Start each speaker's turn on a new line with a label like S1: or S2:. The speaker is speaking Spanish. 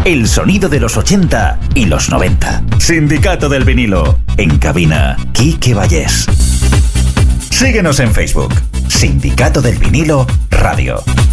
S1: El sonido de los 80 y los 90. Sindicato del Vinilo. En cabina, Quique Vallés. Síguenos en Facebook. Sindicato del Vinilo Radio.